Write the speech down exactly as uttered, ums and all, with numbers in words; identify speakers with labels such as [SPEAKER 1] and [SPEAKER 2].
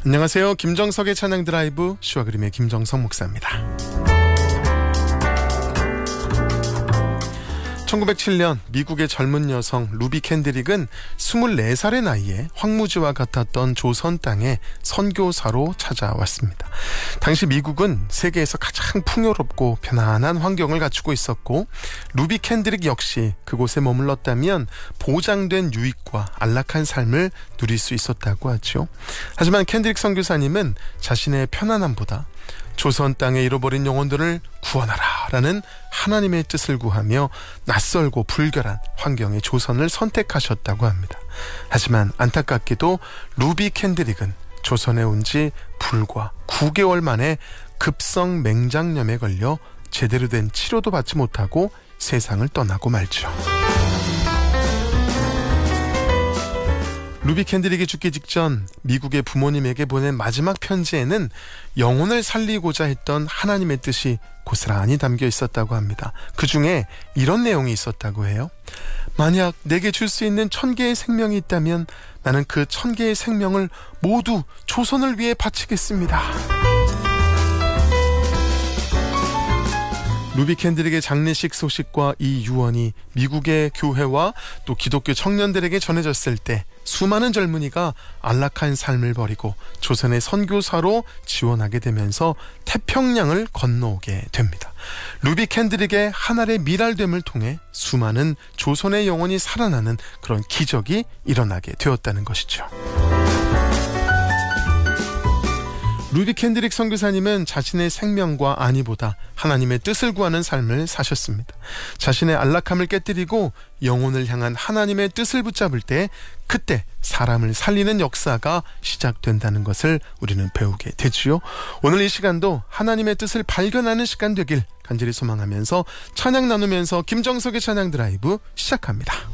[SPEAKER 1] 안녕하세요. 김정석의 찬양 드라이브, 시와 그림의 김정석 목사입니다. 천구백칠 년 미국의 젊은 여성 루비 캔드릭은 스물네 살의 나이에 황무지와 같았던 조선 땅에 선교사로 찾아왔습니다. 당시 미국은 세계에서 가장 풍요롭고 편안한 환경을 갖추고 있었고, 루비 캔드릭 역시 그곳에 머물렀다면 보장된 유익과 안락한 삶을 누릴 수 있었다고 하죠. 하지만 캔드릭 선교사님은 자신의 편안함보다 조선 땅에 잃어버린 영혼들을 구원하라 라는 하나님의 뜻을 구하며 낯설고 불결한 환경의 조선을 선택하셨다고 합니다. 하지만 안타깝게도 루비 캔드릭은 조선에 온 지 불과 구 개월 만에 급성 맹장염에 걸려 제대로 된 치료도 받지 못하고 세상을 떠나고 말죠. 루비 캔드릭이 죽기 직전 미국의 부모님에게 보낸 마지막 편지에는 영혼을 살리고자 했던 하나님의 뜻이 고스란히 담겨 있었다고 합니다. 그 중에 이런 내용이 있었다고 해요. 만약 내게 줄 수 있는 천 개의 생명이 있다면 나는 그 천 개의 생명을 모두 조선을 위해 바치겠습니다. 루비 캔드릭의 장례식 소식과 이 유언이 미국의 교회와 또 기독교 청년들에게 전해졌을 때 수많은 젊은이가 안락한 삶을 버리고 조선의 선교사로 지원하게 되면서 태평양을 건너오게 됩니다. 루비 캔드릭의 한 알의 밀알됨을 통해 수많은 조선의 영혼이 살아나는 그런 기적이 일어나게 되었다는 것이죠. 루비 캔드릭 선교사님은 자신의 생명과 안위보다 하나님의 뜻을 구하는 삶을 사셨습니다. 자신의 안락함을 깨뜨리고 영혼을 향한 하나님의 뜻을 붙잡을 때 그때 사람을 살리는 역사가 시작된다는 것을 우리는 배우게 되지요. 오늘 이 시간도 하나님의 뜻을 발견하는 시간 되길 간절히 소망하면서 찬양 나누면서 김정석의 찬양 드라이브 시작합니다.